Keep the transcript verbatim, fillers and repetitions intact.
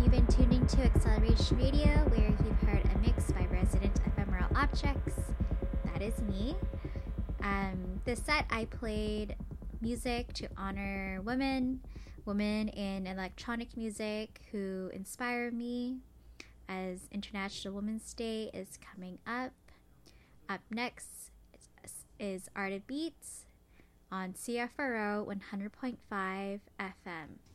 You've been tuning to Acceleration Radio, where you've heard a mix by Resident Ephemeral Objects. That is me. Um, this set I played music to honor women, women in electronic music who inspire me, as International Women's Day is coming up. Up next is Art of Beats on C F R O one hundred point five F M.